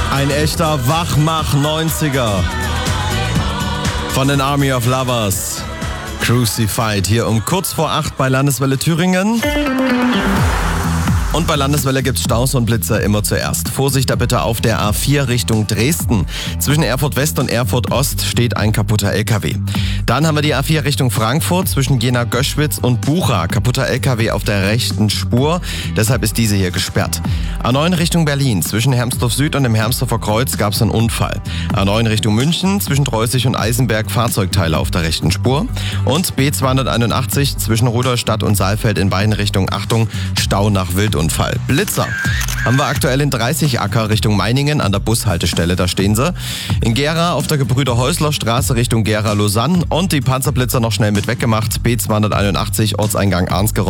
Ein echter Wachmach-90er von den Army of Lovers. Crucified hier um kurz vor 8 bei Landeswelle Thüringen. Und bei Landeswelle gibt's Staus und Blitzer immer zuerst. Vorsicht da bitte auf der A4 Richtung Dresden. Zwischen Erfurt West und Erfurt Ost steht ein kaputter LKW. Dann haben wir die A4 Richtung Frankfurt zwischen Jena-Göschwitz und Bucha. Kaputter LKW auf der rechten Spur, deshalb ist diese hier gesperrt. A9 Richtung Berlin. Zwischen Hermsdorf Süd und dem Hermsdorfer Kreuz gab's einen Unfall. A9 Richtung München zwischen Treußig und Eisenberg Fahrzeugteile auf der rechten Spur. Und B281 zwischen Rudolstadt und Saalfeld in beiden Richtungen. Achtung, Stau nach Wildunfall. Blitzer haben wir aktuell in 30 Acker Richtung Meiningen an der Bushaltestelle, da stehen sie. In Gera auf der Gebrüder-Häusler-Straße Richtung Gera-Lausanne und die Panzerblitzer noch schnell mit weggemacht. B281 Ortseingang Arnsgerode.